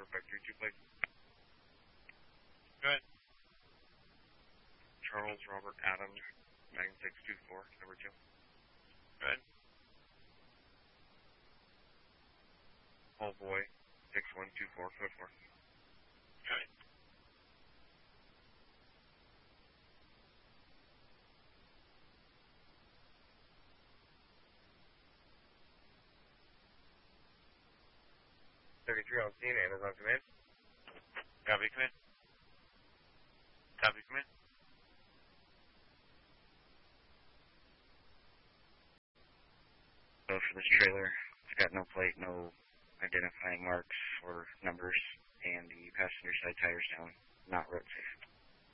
November 532, please. Go ahead. Charles Robert Adams, 9624, number 2. Go ahead. Paul Boy, 6124, code 4. Go ahead. On scene, Amazon command. Copy, come in. Copy, come in. So for this trailer, it's got no plate, no identifying marks or numbers, and the passenger side tire's down, not road safe.